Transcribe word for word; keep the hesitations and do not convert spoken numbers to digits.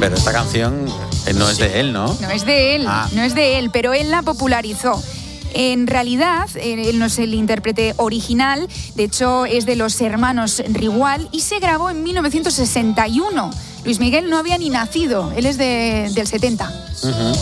Pero esta canción no es de él, ¿no? No es de él, ah. no es de él, pero él la popularizó. En realidad, él no es el intérprete original, de hecho es de los hermanos Rigual y se grabó en mil novecientos sesenta y uno. Luis Miguel no había ni nacido, él es de, del setenta. Uh-huh.